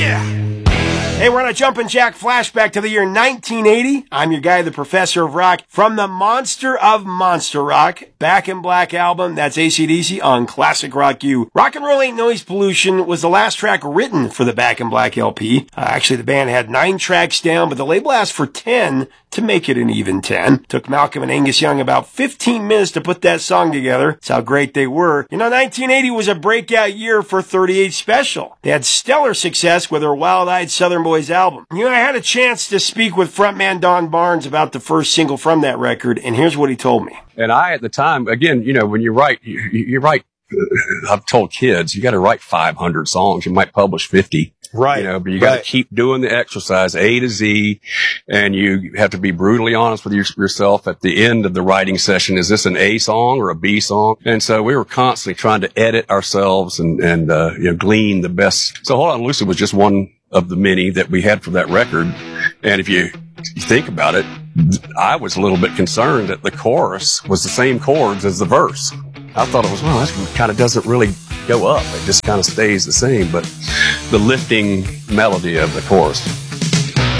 Yeah. Hey, we're on a Jumpin' Jack flashback to the year 1980. I'm your guy, the Professor of Rock, from the monster of Monster Rock, Back in Black album. That's AC/DC on Classic Rock U. Rock and Roll Ain't Noise Pollution was the last track written for the Back in Black LP. Actually, the band had 9 tracks down, but the label asked for 10 to make it an even 10. Took Malcolm and Angus Young about 15 minutes to put that song together. That's how great they were. 1980 was a breakout year for 38 Special. They had stellar success with their Wild-Eyed Southern Boys album. I had a chance to speak with frontman Don Barnes about the first single from that record, and here's what he told me. And I, at the time, again, when you write, you write, I've told kids, you got to write 500 songs. You might publish 50. Right. But you got to keep doing the exercise A to Z, and you have to be brutally honest with yourself at the end of the writing session. Is this an A song or a B song? And so we were constantly trying to edit ourselves and glean the best. So Hold On Lucy was just one of the many that we had for that record. And if you think about it, I was a little bit concerned that the chorus was the same chords as the verse. I thought it was, that kind of doesn't really go up. It just kind of stays the same, but the lifting melody of the chorus